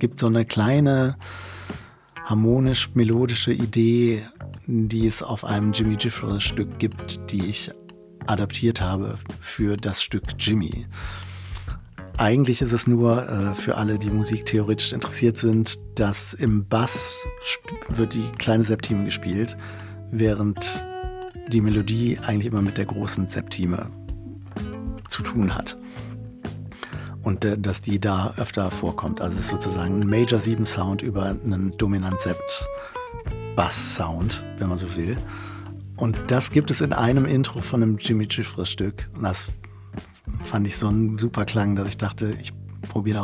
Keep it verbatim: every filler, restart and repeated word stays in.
gibt so eine kleine harmonisch-melodische Idee, die es auf einem Jimmy Giuffre-Stück gibt, die ich adaptiert habe für das Stück Jimmy. Eigentlich ist es nur äh, für alle, die musiktheoretisch interessiert sind, dass im Bass sp- wird die kleine Septime gespielt, während die Melodie eigentlich immer mit der großen Septime zu tun hat. Und äh, dass die da öfter vorkommt. Also es ist sozusagen ein Major sieben Sound über einen Dominant Sept Bass Sound, wenn man so will. Und das gibt es in einem Intro von einem Jimmy Giuffre Stück. Und das fand ich so einen super Klang, dass ich dachte, ich probiere